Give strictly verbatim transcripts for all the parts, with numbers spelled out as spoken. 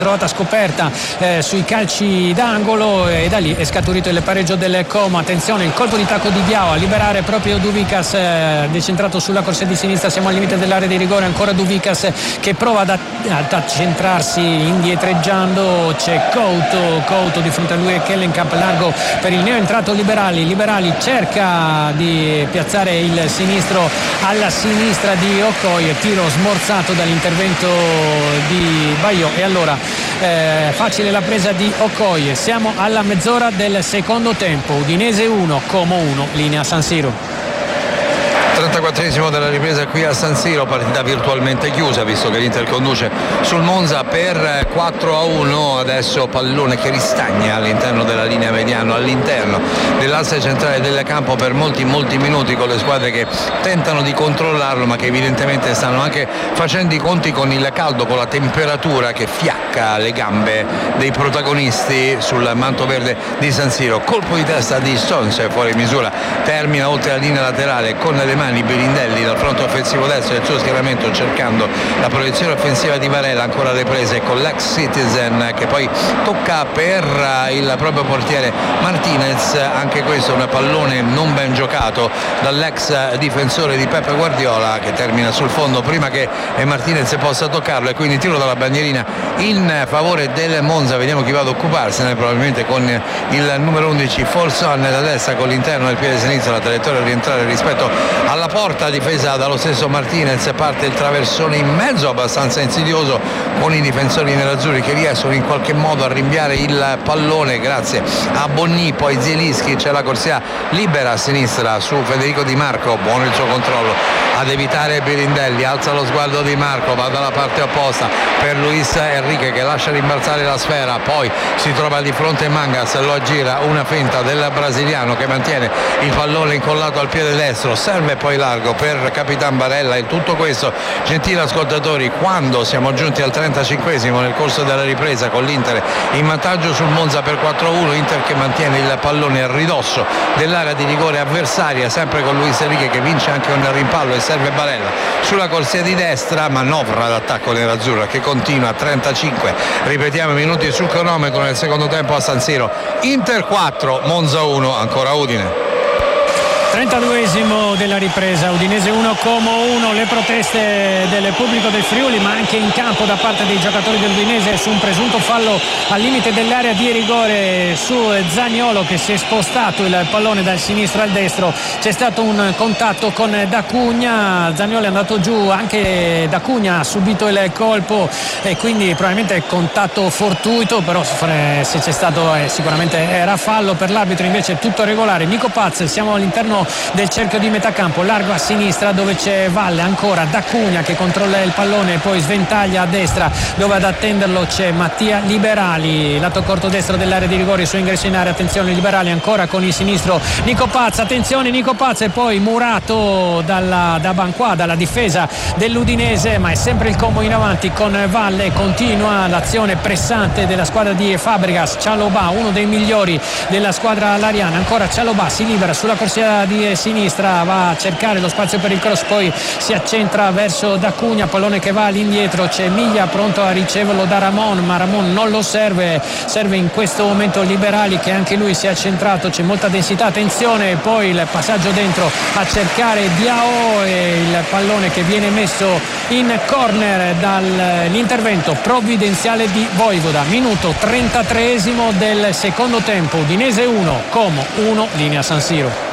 trovata scoperta eh, sui calci d'angolo e da lì è scaturito il pareggio del Como. Attenzione, il colpo di tacco di Biao a liberare proprio Duvicas, eh, decentrato sulla corsia di sinistra, siamo al limite dell'area di rigore, ancora Duvicas che prova ad, ad accentrarsi indietreggiando, c'è Couto, Couto di fronte a lui e Kellenkamp, largo per il neoentrato Liberali, Liberali cerca di piazzare il sinistro alla sinistra di Okoye, tiro smorzato dall'intervento di Baio e allora Eh, facile la presa di Okoye. Siamo alla mezz'ora del secondo tempo, Udinese uno, Como uno, linea San Siro. trentaquattresimo della ripresa qui a San Siro, partita virtualmente chiusa visto che l'Inter conduce sul Monza per quattro a uno. Adesso pallone che ristagna all'interno della linea mediano, all'interno dell'asse centrale del campo per molti molti minuti, con le squadre che tentano di controllarlo ma che evidentemente stanno anche facendo i conti con il caldo, con la temperatura che fiacca le gambe dei protagonisti sul manto verde di San Siro. Colpo di testa di Stones fuori misura, termina oltre la linea laterale con le mani Birindelli dal fronte offensivo destro del suo schieramento, cercando la proiezione offensiva di Varela, ancora le prese con l'ex Citizen che poi tocca per il proprio portiere Martinez. Anche questo è un pallone non ben giocato dall'ex difensore di Peppe Guardiola, che termina sul fondo prima che Martinez possa toccarlo, e quindi tiro dalla bandierina in favore del Monza. Vediamo chi va ad occuparsene, probabilmente con il numero undici Folson da destra, con l'interno del piede sinistro, la traiettoria a rientrare rispetto alla porta difesa dallo stesso Martinez. Parte il traversone in mezzo abbastanza insidioso, con i difensori nerazzurri che riescono in qualche modo a rinviare il pallone grazie a Bonni. Poi Zielinski, c'è la corsia libera a sinistra su Federico Di Marco, buono il suo controllo ad evitare Birindelli, alza lo sguardo Di Marco, va dalla parte opposta per Luis Enrique che lascia rimbalzare la sfera, poi si trova di fronte Mangas, lo aggira, una finta del brasiliano che mantiene il pallone incollato al piede destro, serve poi largo per Capitan Barella. E tutto questo, gentili ascoltatori, quando siamo giunti al trentacinquesimo nel corso della ripresa, con l'Inter in vantaggio sul Monza per quattro a uno, Inter che mantiene il pallone a ridosso dell'area di rigore avversaria, sempre con Luis Enrique che vince anche un rimpallo e serve Barella sulla corsia di destra, manovra d'attacco nerazzurra che continua a trentacinque, ripetiamo, minuti sul cronometro nel secondo tempo a San Siro. Inter quattro, Monza uno, ancora Udine. trentaduesimo della ripresa, Udinese uno, Como uno, le proteste del pubblico del Friuli ma anche in campo da parte dei giocatori dell'Udinese su un presunto fallo al limite dell'area di rigore su Zaniolo, che si è spostato il pallone dal sinistro al destro. C'è stato un contatto con D'Acugna, Zaniolo è andato giù, anche D'Acugna ha subito il colpo e quindi probabilmente contatto fortuito, però se c'è stato eh, sicuramente era fallo. Per l'arbitro invece è tutto regolare. Nico Paz, siamo all'interno del cerchio di metà campo, largo a sinistra dove c'è Valle, ancora D'Acugna che controlla il pallone e poi sventaglia a destra dove ad attenderlo c'è Mattia Liberali, lato corto destro dell'area di rigore, suo ingresso in area, attenzione Liberali ancora con il sinistro, Nico Paz, attenzione Nico Paz, e poi murato dalla, da Banquà, dalla difesa dell'Udinese, ma è sempre il Como in avanti con Valle. Continua l'azione pressante della squadra di Fabregas, Cialobà, uno dei migliori della squadra lariana, ancora Cialobà si libera sulla corsia di sinistra, va a cercare lo spazio per il cross, poi si accentra verso D'Acugna, pallone che va all'indietro, c'è Miglia pronto a riceverlo da Ramon, ma Ramon non lo serve, serve in questo momento Liberali che anche lui si è accentrato, c'è molta densità, attenzione, poi il passaggio dentro a cercare Diao e il pallone che viene messo in corner dall'intervento provvidenziale di Voivoda. Minuto trentatreesimo del secondo tempo, Udinese uno, Como uno, linea San Siro.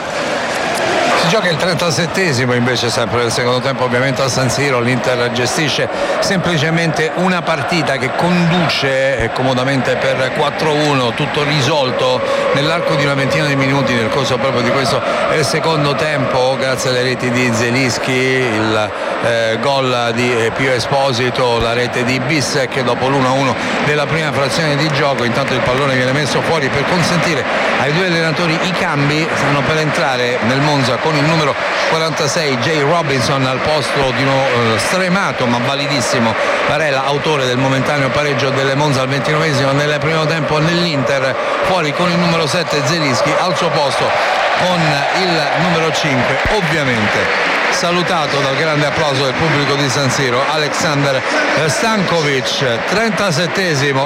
Si gioca il trentasettesimo invece sempre del secondo tempo, ovviamente a San Siro. L'Inter gestisce semplicemente una partita che conduce comodamente per quattro a uno, tutto risolto nell'arco di una ventina di minuti nel corso proprio di questo secondo tempo, grazie alle reti di Zielinski, il eh, gol di eh, Pio Esposito, la rete di Bissek dopo l'uno a uno della prima frazione di gioco. Intanto il pallone viene messo fuori per consentire ai due allenatori i cambi. Stanno per entrare nel Monza con il numero quarantasei Jay Robinson al posto di uno eh, stremato ma validissimo Varela, autore del momentaneo pareggio delle Monza al ventinovesimo nel primo tempo nell'Inter. Fuori con il numero sette Zielinski, al suo posto con il numero cinque, ovviamente salutato dal grande applauso del pubblico di San Siro, Alexander Stankovic. trentasettesimo,